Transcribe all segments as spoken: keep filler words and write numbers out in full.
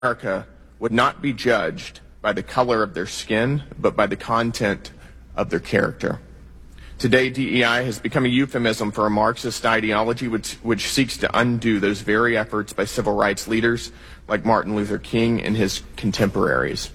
America would not be judged by the color of their skin, but by the content of their character. Today, D E I has become a euphemism for a Marxist ideology which, which seeks to undo those very efforts by civil rights leaders like Martin Luther King and his contemporaries.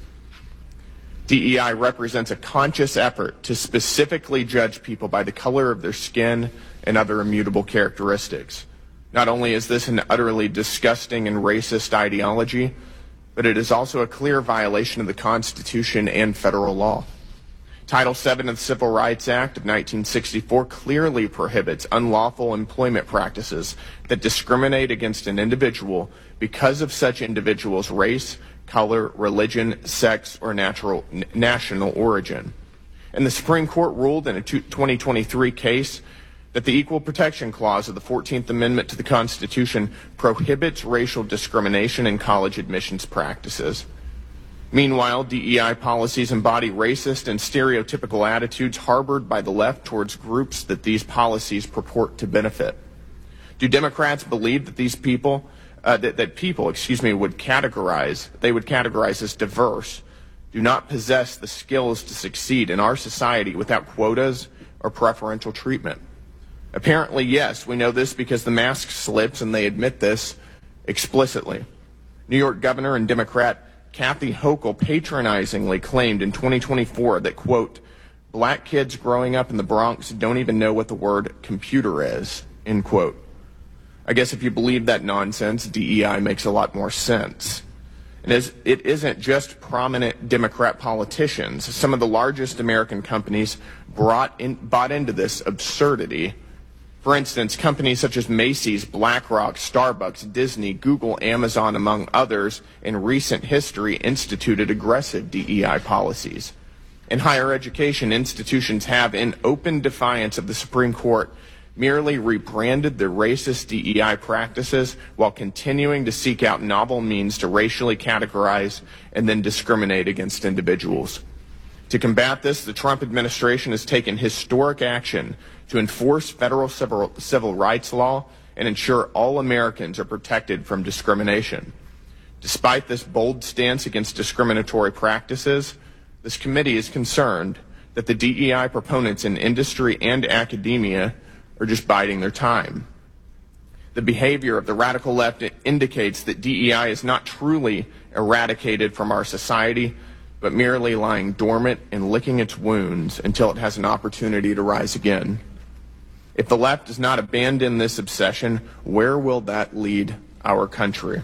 D E I represents a conscious effort to specifically judge people by the color of their skin and other immutable characteristics. Not only is this an utterly disgusting and racist ideology, but it is also a clear violation of the Constitution and federal law. Title seven of the Civil Rights Act of nineteen sixty-four clearly prohibits unlawful employment practices that discriminate against an individual because of such individual's race, color, religion, sex, or natural, n- national origin. And the Supreme Court ruled in a twenty twenty-three case that the Equal Protection Clause of the fourteenth Amendment to the Constitution prohibits racial discrimination in college admissions practices. Meanwhile, D E I policies embody racist and stereotypical attitudes harbored by the left towards groups that these policies purport to benefit. Do Democrats believe that these people, uh, that, that people, excuse me, would categorize, they would categorize as diverse, do not possess the skills to succeed in our society without quotas or preferential treatment? Apparently, yes. We know this because the mask slips, and they admit this explicitly. New York Governor and Democrat Kathy Hochul patronizingly claimed in twenty twenty-four that, quote, black kids growing up in the Bronx don't even know what the word computer is, end quote. I guess if you believe that nonsense, D E I makes a lot more sense. And as it isn't just prominent Democrat politicians. Some of the largest American companies brought in, bought into this absurdity. For instance, companies such as Macy's, BlackRock, Starbucks, Disney, Google, Amazon, among others, in recent history instituted aggressive D E I policies. In higher education, institutions have, in open defiance of the Supreme Court, merely rebranded their racist D E I practices while continuing to seek out novel means to racially categorize and then discriminate against individuals. To combat this, the Trump administration has taken historic action to enforce federal civil, civil rights law and ensure all Americans are protected from discrimination. Despite this bold stance against discriminatory practices, this committee is concerned that the D E I proponents in industry and academia are just biding their time. The behavior of the radical left indicates that D E I is not truly eradicated from our society, but merely lying dormant and licking its wounds until it has an opportunity to rise again. If the left does not abandon this obsession, where will that lead our country?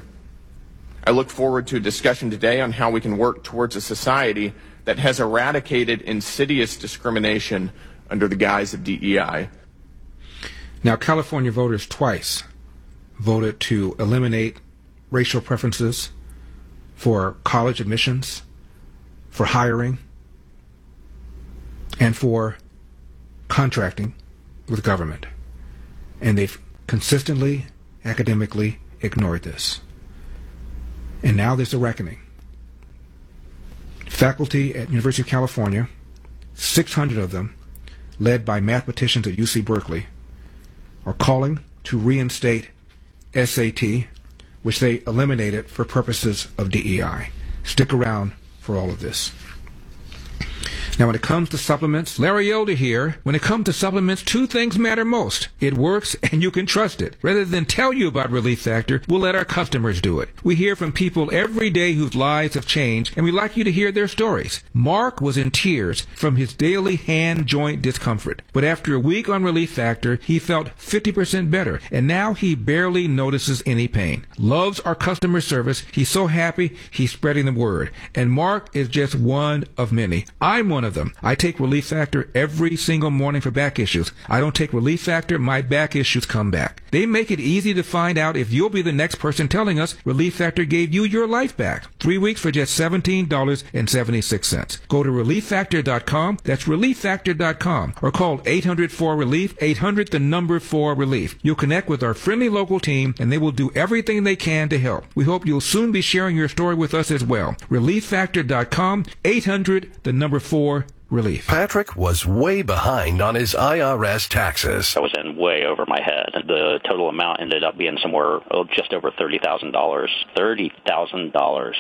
I look forward to a discussion today on how we can work towards a society that has eradicated insidious discrimination under the guise of D E I. Now, California voters twice voted to eliminate racial preferences for college admissions, for hiring, and for contracting with government. And they've consistently, academically ignored this. And now there's a reckoning. Faculty at University of California, six hundred of them, led by mathematicians at U C Berkeley, are calling to reinstate S A T, which they eliminated for purposes of D E I. Stick around for all of this. Now, when it comes to supplements, Larry Elder here. When it comes to supplements, two things matter most. It works, and you can trust it. Rather than tell you about Relief Factor, we'll let our customers do it. We hear from people every day whose lives have changed, and we'd like you to hear their stories. Mark was in tears from his daily hand joint discomfort. But after a week on Relief Factor, he felt fifty percent better, and now he barely notices any pain. Loves our customer service. He's so happy, he's spreading the word. And Mark is just one of many. I'm one of them. I take Relief Factor every single morning for back issues. I don't take Relief Factor, my back issues come back. They make it easy to find out if you'll be the next person telling us Relief Factor gave you your life back. Three weeks for just seventeen dollars and seventy-six cents. Go to relief factor dot com. That's relief factor dot com. Or call eight hundred four relief, eight hundred the number four relief. You'll connect with our friendly local team, and they will do everything they can to help. We hope you'll soon be sharing your story with us as well. relief factor dot com, eight hundred the number four relief. Patrick was way behind on his I R S taxes. I was in way over my head. The total amount ended up being somewhere oh, just over thirty thousand dollars. thirty thousand dollars.